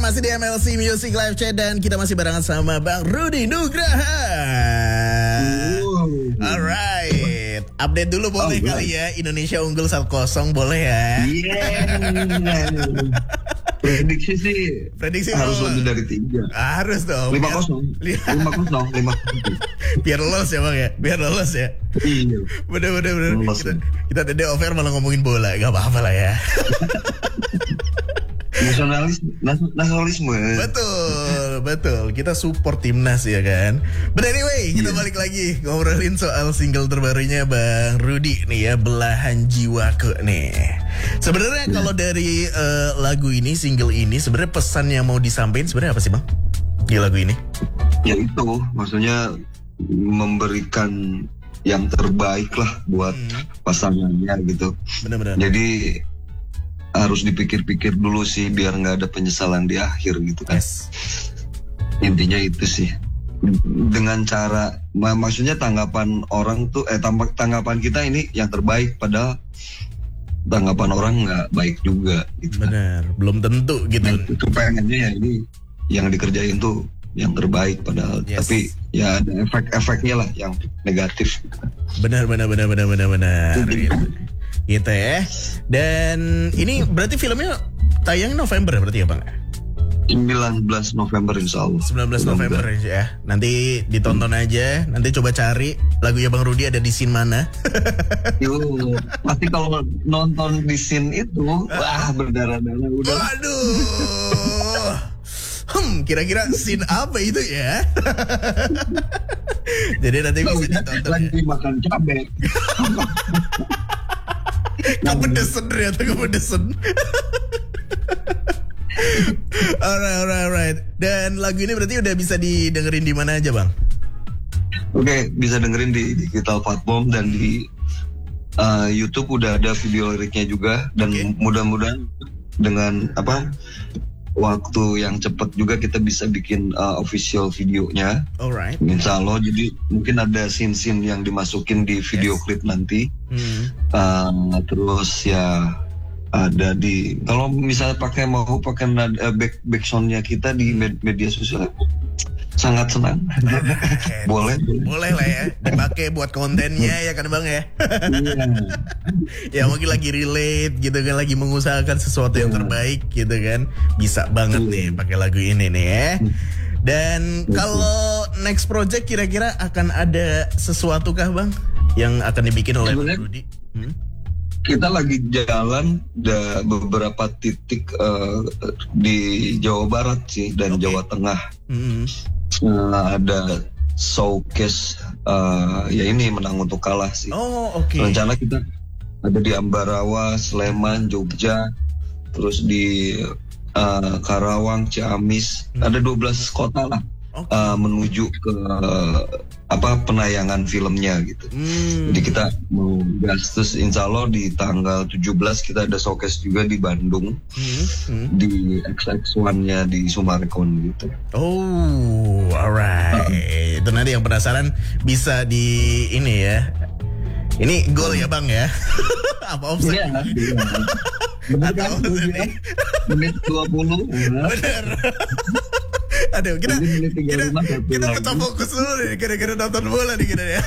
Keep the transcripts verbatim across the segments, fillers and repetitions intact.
masih di M L C Music Live Chat dan kita masih barengan sama Bang Rudy Nugraha. Uh. Alright, update dulu boleh oh, kali ya. Indonesia unggul satu kosong boleh ya? Iya. Yeah. Prediksi sih Prediksi harus boleh. lebih dari tiga. Harus dong. Lima kosong. Lima kosong. Lima. Biar lolos ya bang ya. Biar lolos ya. Iya. Bener bener bener. Kita, kita tadi over malah ngomongin bola. Gak apa-apa lah ya. Nasionalis, nasionalisme. Betul, betul. Kita support timnas ya kan. But anyway, kita yeah. balik lagi ngobrolin soal single terbarunya Bang Rudy nih ya, Belahan Jiwaku nih. Sebenarnya yeah. kalau dari uh, lagu ini, single ini, sebenarnya pesan yang mau disampaikan sebenarnya apa sih Bang di lagu ini? Ya itu, maksudnya memberikan yang terbaik lah buat hmm. pasangannya gitu. Benar-benar. Jadi harus dipikir-pikir dulu sih biar nggak ada penyesalan di akhir gitu kan. Yes. Intinya itu sih. Dengan cara, mak- maksudnya tanggapan orang tuh, eh tanggapan kita ini yang terbaik, padahal tanggapan orang nggak baik juga. Gitu. Benar, belum tentu gitu. Nah, itu pengennya ya ini yang dikerjain tuh yang terbaik, padahal yes. tapi ya ada efek-efeknya lah yang negatif. Gitu. Benar, benar, benar, benar, benar, benar. Gitu ya. Dan ini berarti filmnya tayang November berarti ya Bang? sembilan belas November insya Allah. sembilan belas November ya. Nanti ditonton aja. Nanti coba cari lagunya Bang Rudy ada di scene mana. Yo, pasti kalau nonton di scene itu wah berdarah-darah udah. Waduh. Hmm, kira-kira scene apa itu ya? Jadi nanti bisa ditonton. Lagi ya. Makan cabai. Kepedesan ternyata kepedesan. Alright, alright, alright. Dan lagu ini berarti udah bisa didengerin di mana aja Bang? Oke, okay, bisa dengerin di digital platform dan di uh, YouTube udah ada video liriknya juga. Dan okay. mudah-mudahan dengan apa waktu yang cepat juga kita bisa bikin uh, official videonya. Alright. Insya Allah, jadi mungkin ada scene-scene yang dimasukin di video yes. klip nanti. Hmm. Uh, terus ya ada di kalau misalnya pakai mau pakai uh, back backsoundnya kita di med- media sosial sangat senang. boleh, boleh boleh lah ya dipakai buat kontennya ya kan Bang ya. Ya mungkin lagi relate gitu kan, lagi mengusahakan sesuatu yang terbaik gitu kan, bisa banget nih pakai lagu ini nih ya. Dan kalau next project kira-kira akan ada sesuatu kah Bang yang akan dibikin oleh Bang Rudy? Hmm? Kita lagi jalan da beberapa titik uh, di Jawa Barat sih dan okay. Jawa Tengah. Mm-hmm. uh, ada showcase uh, ya ini menang untuk kalah sih. Oh oke. Okay. Rencana kita ada di Ambarawa, Sleman, Jogja, terus di uh, Karawang, Ciamis. Mm-hmm. Ada dua belas kota lah. Okay. Uh, menuju ke uh, apa penayangan filmnya gitu. Hmm. Jadi kita mau gas terus insya Allah di tanggal tujuh belas kita ada showcase juga di Bandung. Hmm. Hmm. Di X X one-nya di Sumarekon gitu. Oh, alright. Uh. Itu nanti yang penasaran bisa di ini ya. Ini gol ya Bang ya? Apa offset? Iya, iya. Bener kan? Menit dua puluh. Bener. Aduh, kita kita, kita pecah fokus dulu nih, kira-kira nonton bola nih kita ya.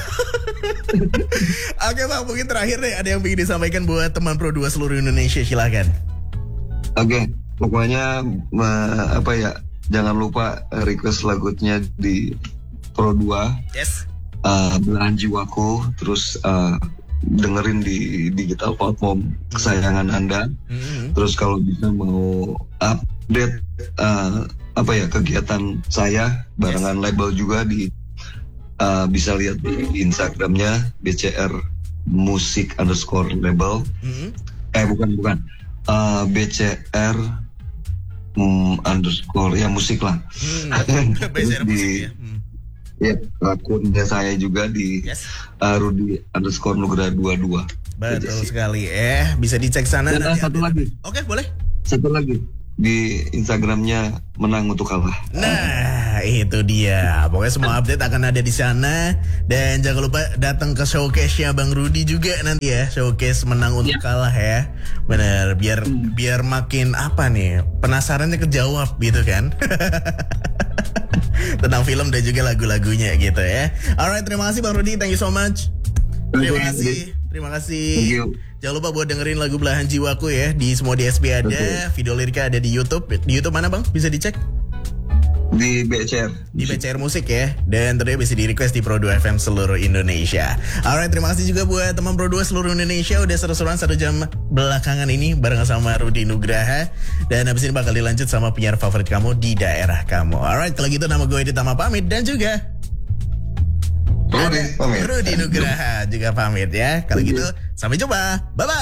Oke Bang, mungkin terakhir nih ada yang ingin disampaikan buat teman Pro dua seluruh Indonesia, silakan. Oke, pokoknya ma, apa ya, jangan lupa request lagunya di Pro dua. Yes. Uh, Belahan Jiwaku, terus uh, dengerin di digital platform kesayangan Anda. Mm-hmm. Terus kalau bisa mau update uh, apa ya kegiatan saya barengan yes. label juga di uh, bisa lihat di Instagramnya B C R Musik underscore label. Mm-hmm. Eh bukan bukan uh, B C R um, underscore ya musik lah. Mm. B C R di, musik ya. Mm. Ya, akunnya saya juga di yes. uh, Rudy underscore Nugraha dua puluh dua. Betul sekali. Eh, bisa dicek sana. Dan nanti satu ada. lagi. Oke, boleh. Satu lagi. di Instagramnya Menang Untuk Kalah. Nah, itu dia. Pokoknya semua update akan ada di sana. Dan jangan lupa datang ke showcase-nya Bang Rudy juga nanti ya. Showcase Menang Untuk ya. Kalah ya. Bener, biar hmm. biar makin apa nih, penasarannya kejawab gitu kan. Tentang film dan juga lagu-lagunya gitu ya. Alright, terima kasih Bang Rudy. Thank you so much. Terima kasih. Terima kasih. Jangan lupa buat dengerin lagu Belahan Jiwaku ya. Di semua D S P ada. Betul. Video liriknya ada di YouTube. Di YouTube mana Bang? Bisa dicek? Di B C R. Di B C R Musik ya. Dan tentunya bisa di request di Pro dua F M seluruh Indonesia. Alright, terima kasih juga buat teman Pro dua seluruh Indonesia. Udah seru-seruan satu jam belakangan ini bareng sama Rudy Nugraha. Dan habis ini bakal dilanjut sama penyiar favorit kamu di daerah kamu. Alright, kalau gitu nama gue Ditama pamit. Dan juga Rudy pamit. Rudy Nugraha juga pamit ya. Kalau gitu sampai jumpa. Bye-bye.